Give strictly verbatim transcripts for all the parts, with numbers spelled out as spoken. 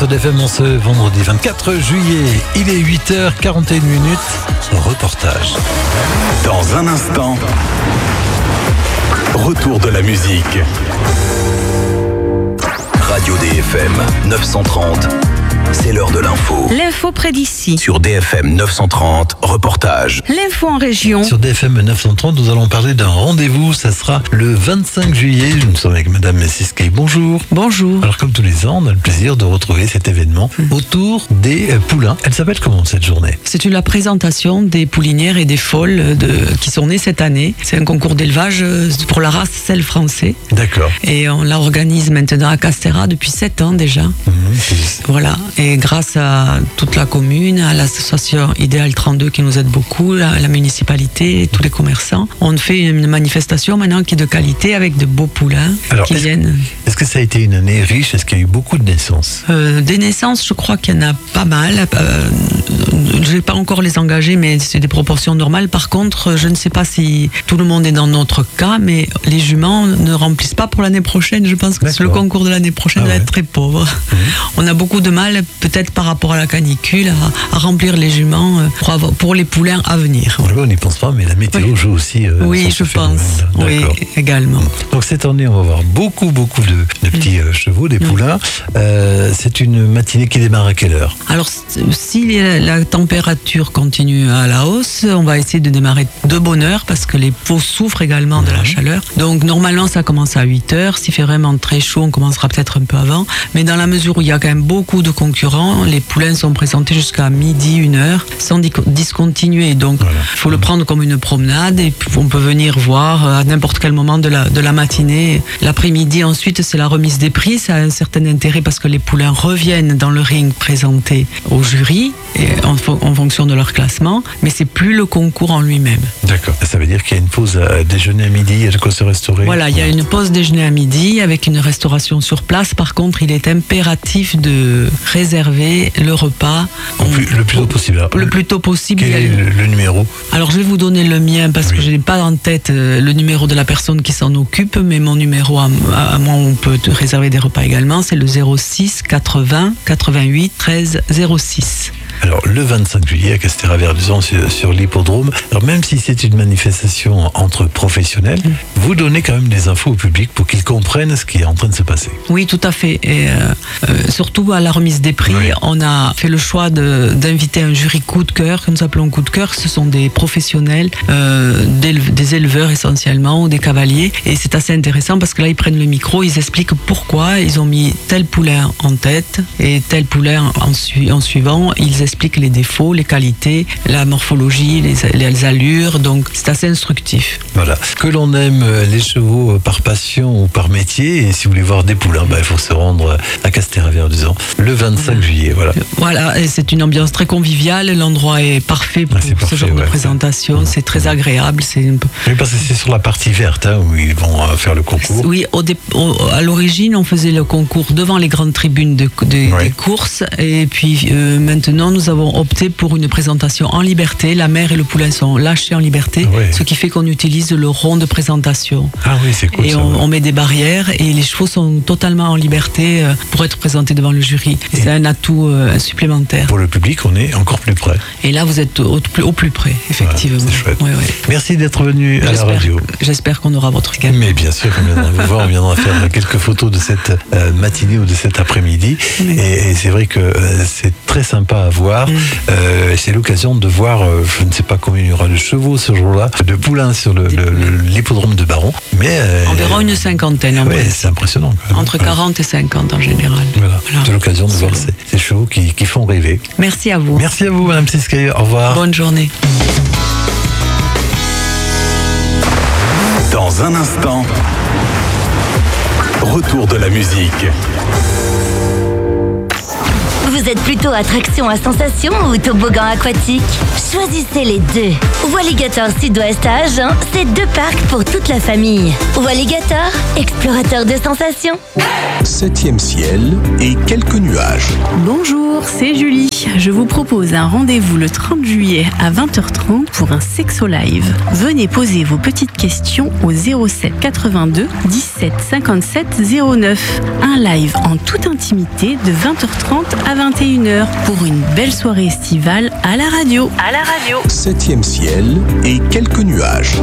sur D F M en ce vendredi vingt-quatre juillet. Il est huit heures quarante et une minutes. Reportage. Dans un instant, retour de la musique. Radio D F M neuf cent trente, c'est l'heure de l'info. L'info près d'ici. Sur D F M neuf cent trente, reportage. L'info en région. Sur D F M neuf cent trente, nous allons parler d'un rendez-vous. Ça sera le vingt-cinq juillet. Nous sommes avec Madame Siskay. Bonjour. Bonjour. Alors, comme tous les ans, on a le plaisir de retrouver cet événement mmh. autour des poulains. Elle s'appelle comment cette journée? C'est une la présentation des poulinières et des foals de, qui sont nées cette année. C'est un concours d'élevage pour la race Selle français. D'accord. Et on l'organise maintenant à Castéra depuis sept ans déjà. Mmh, voilà. Et grâce à toute la commune, à l'association Idéal trente-deux qui nous aide beaucoup, la, la municipalité, tous les commerçants, on fait une manifestation maintenant qui est de qualité avec de beaux poulains. Alors, qui est-ce, viennent. Est-ce que ça a été une année riche? Est-ce qu'il y a eu beaucoup de naissances? euh, Des naissances, je crois qu'il y en a pas mal. Euh, je ne vais pas encore les engager, mais c'est des proportions normales. Par contre, je ne sais pas si tout le monde est dans notre cas, mais les juments ne remplissent pas pour l'année prochaine. Je pense que le concours de l'année prochaine ah va ouais. être très pauvre. Mmh. On a beaucoup de mal, peut-être par rapport à la canicule, à, à remplir les juments pour, avoir, pour les poulains à venir. Ouais, on n'y pense pas, mais la météo oui. joue aussi. Euh, oui, je pense. Oui, également. Donc cette année, on va voir beaucoup, beaucoup de, de petits mmh. chevaux, des poulains. Mmh. Euh, c'est une matinée qui démarre à quelle heure? Alors, si la, la température continue à la hausse, on va essayer de démarrer de bonne heure parce que les veaux souffrent également mmh. de la chaleur. Donc, normalement, ça commence à huit heures. S'il fait vraiment très chaud, on commencera peut-être un peu avant. Mais dans la mesure où il y a quand même beaucoup de concurrents, les poulains sont présentés jusqu'à midi, une heure, sans discontinuer. Donc, il voilà. faut le prendre comme une promenade et puis on peut venir voir à n'importe quel moment de la, de la matinée. L'après-midi, ensuite, c'est la remise des prix. Ça a un certain intérêt parce que les poulains reviennent dans le ring présentés au jury et en, en fonction de leur classement, mais c'est plus le concours en lui-même. D'accord. Ça veut dire qu'il y a une pause à déjeuner à midi, il y a de quoi se restaurer? Voilà, il y a une pause déjeuner à midi avec une restauration sur place. Par contre, il est impératif de réserver le repas le plus, le plus tôt possible. Le plus tôt possible. Quel est le, le numéro? Alors, je vais vous donner le mien parce oui. que je n'ai pas en tête le numéro de la personne qui s'en occupe, mais mon numéro à, à moi, on peut réserver des repas également, c'est le zéro six quatre-vingts quatre-vingt-huit treize zéro six. Alors, le vingt-cinq juillet à Castéra-Verduzan sur, sur l'hippodrome. Alors, même si c'est une manifestation entre professionnels, mmh. vous donnez quand même des infos au public pour qu'ils comprennent ce qui est en train de se passer. Oui, tout à fait. Et euh, euh, surtout à la remise des prix, oui. on a fait le choix de, d'inviter un jury coup de cœur, que nous appelons coup de cœur. Ce sont des professionnels, euh, des éleveurs essentiellement, ou des cavaliers. Et c'est assez intéressant parce que là, ils prennent le micro, ils expliquent pourquoi ils ont mis tel poulain en tête et tel poulain en, su- en suivant. Ils expliquent les défauts, les qualités, la morphologie, les, les allures, donc c'est assez instructif. Voilà. Que l'on aime les chevaux par passion ou par métier, et si vous voulez voir des poulains, bah, il faut se rendre à Castéra-Verduzan le vingt-cinq voilà. juillet. Voilà. Voilà, et c'est une ambiance très conviviale, l'endroit est parfait pour ah, ce parfait, genre ouais, de présentation, ouais. c'est très agréable. C'est un peu... Oui, parce que c'est sur la partie verte hein, où ils vont faire le concours. Oui, au dé... au, à l'origine, on faisait le concours devant les grandes tribunes de, de, ouais. des courses, et puis euh, maintenant, nous avons opté pour une présentation en liberté. La mère et le poulain sont lâchés en liberté, ah ouais. ce qui fait qu'on utilise le rond de présentation. Ah oui, c'est cool. Et ça, on, ouais. on met des barrières et les chevaux sont totalement en liberté pour être présentés devant le jury. Et c'est un atout euh, supplémentaire. Pour le public, on est encore plus près. Et là, vous êtes au, au plus près, effectivement. Voilà, c'est chouette. Ouais, ouais. Merci d'être venu à j'espère, la radio. J'espère qu'on aura votre gamme. Mais bien sûr, on viendra vous voir, on viendra faire quelques photos de cette euh, matinée ou de cet après-midi. Oui. Et, et c'est vrai que euh, c'est très sympa à voir. Mm. Euh, c'est l'occasion de voir, euh, je ne sais pas combien il y aura de chevaux ce jour-là, de poulains sur le, le, le, l'hippodrome de Baron. Mais, euh, environ une cinquantaine. En ouais, c'est impressionnant. Quand même. Entre quarante et cinquante en général. Voilà. Voilà. C'est l'occasion de voir ces, ces chevaux qui, qui font rêver. Merci à vous. Merci à vous, Madame Siskay. Au revoir. Bonne journée. Dans un instant, retour de la musique. Vous êtes plutôt attraction à sensation ou toboggan aquatique? Choisissez les deux. Walligator Sud-Ouest à Agen, c'est deux parcs pour toute la famille. Walligator, explorateur de sensations. Septième ciel et quelques nuages. Bonjour, c'est Julie. Je vous propose un rendez-vous le trente juillet à vingt heures trente pour un Sexo Live. Venez poser vos petites questions au zéro sept quatre-vingt-deux dix-sept cinquante-sept zéro neuf. Un live en toute intimité de vingt heures trente à vingt et une heures pour une belle soirée estivale à la radio. À la radio. Septième ciel et quelques nuages.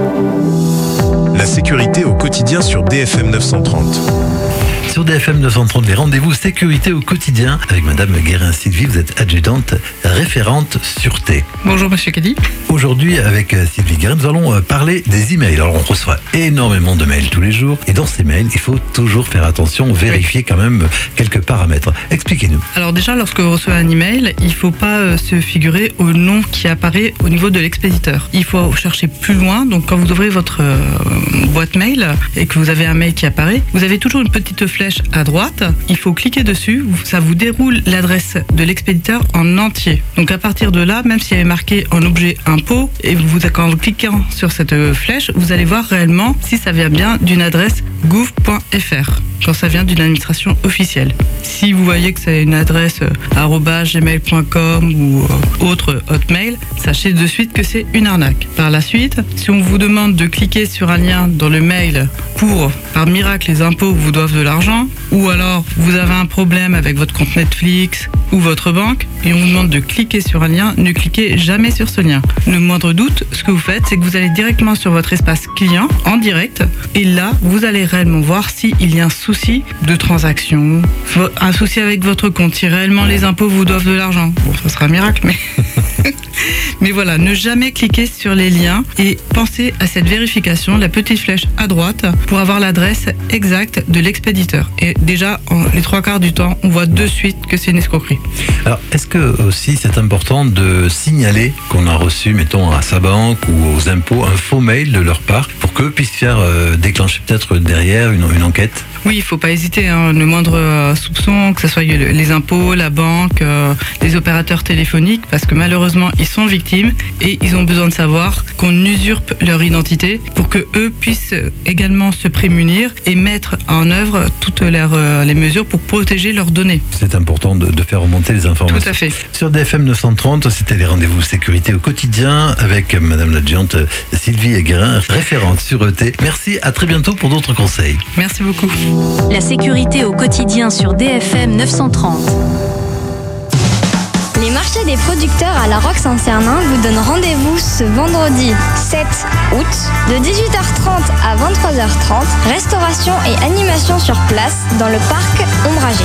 La sécurité au quotidien sur D F M neuf cent trente. Sur D F M neuf cent trente, les rendez-vous sécurité au quotidien avec Madame Guérin-Sylvie. Vous êtes adjudante référente sûreté. Bonjour Monsieur Caddy. Aujourd'hui, avec Sylvie Guérin, nous allons parler des emails. Alors, on reçoit énormément de mails tous les jours. Et dans ces mails, il faut toujours faire attention, vérifier quand même quelques paramètres. Expliquez-nous. Alors déjà, lorsque vous recevez un email, il ne faut pas euh, se figurer au nom qui apparaît au niveau de l'expéditeur. Il faut chercher plus loin. Donc quand vous ouvrez votre euh, boîte mail et que vous avez un mail qui apparaît, vous avez toujours une petite flèche à droite, il faut cliquer dessus, ça vous déroule l'adresse de l'expéditeur en entier. Donc à partir de là, même s'il y avait marqué en objet impôt, et vous, quand vous cliquez sur cette flèche, vous allez voir réellement si ça vient bien d'une adresse gouv point f r, quand ça vient d'une administration officielle. Si vous voyez que c'est une adresse arobase gmail point com ou autre hotmail, sachez de suite que c'est une arnaque. Par la suite, si on vous demande de cliquer sur un lien dans le mail pour, par miracle, les impôts vous doivent de l'argent, ou alors vous avez un problème avec votre compte Netflix ou votre banque et on vous demande de cliquer sur un lien, ne cliquez jamais sur ce lien. Le moindre doute, ce que vous faites, c'est que vous allez directement sur votre espace client en direct et là, vous allez réellement voir s'il y a un souci de transaction, un souci avec votre compte, si réellement les impôts vous doivent de l'argent. Bon, ça sera un miracle, mais... Mais voilà, ne jamais cliquer sur les liens et pensez à cette vérification, la petite flèche à droite, pour avoir l'adresse exacte de l'expéditeur. Et déjà, en, les trois quarts du temps, on voit de suite que c'est une escroquerie. Alors, est-ce que aussi c'est important de signaler qu'on a reçu, mettons, à sa banque ou aux impôts, un faux mail de leur part pour qu'eux puissent faire euh, déclencher peut-être derrière une, une enquête? Oui, il ne faut pas hésiter, hein, le moindre euh, soupçon, que ce soit les impôts, la banque, euh, les opérateurs téléphoniques, parce que malheureusement, ils sont victimes et ils ont besoin de savoir qu'on usurpe leur identité pour que eux puissent également se prémunir et mettre en œuvre toutes leurs, euh, les mesures pour protéger leurs données. C'est important de, de faire remonter les informations. Tout à fait. Sur D F M neuf cent trente, c'était les rendez-vous sécurité au quotidien avec Madame l'adjudante Sylvie Guérin, référente sûreté. Merci, à très bientôt pour d'autres conseils. Merci beaucoup. La sécurité au quotidien sur D F M neuf cent trente. Les marchés des producteurs à La Roque-Saint-Cernin vous donnent rendez-vous ce vendredi sept août de dix-huit heures trente à vingt-trois heures trente. Restauration et animation sur place dans le parc ombragé.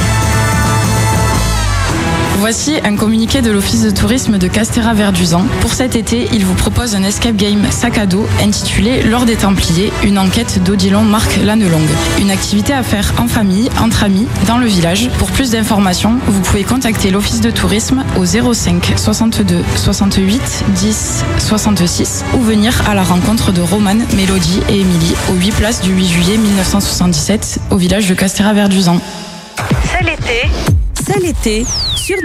Voici un communiqué de l'Office de tourisme de Castéra-Verduzan. Pour cet été, il vous propose un escape game sac à dos intitulé L'Or des Templiers, une enquête d'Odilon Marc Lannelongue. Une activité à faire en famille, entre amis, dans le village. Pour plus d'informations, vous pouvez contacter l'Office de tourisme au zéro cinq soixante-deux soixante-huit dix soixante-six ou venir à la rencontre de Romane, Mélodie et Émilie aux huit places du huit juillet mille neuf cent soixante-dix-sept au village de Castéra-Verduzan. Seul été. Seul été sur